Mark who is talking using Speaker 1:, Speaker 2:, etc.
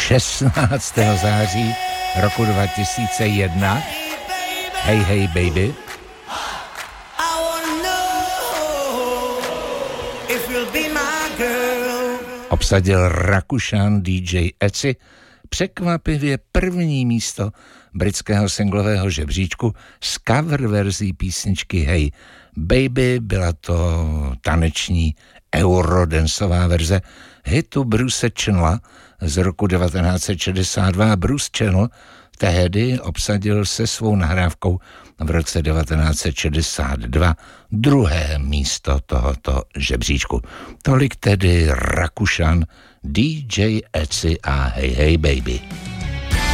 Speaker 1: 16. září roku 2001. Hey, hey, baby. Obsadil Rakušan DJ Eci překvapivě první místo britského singlového žebříčku s cover verzí písničky Hey Baby. Byla to taneční eurodancová verze hitu Bruce Channela z roku 1962. Bruce Channel tehdy obsadil se svou nahrávkou v roce 1962 druhé místo tohoto žebříčku. Tolik tedy Rakušan, DJ Eci a Hey Hey Baby.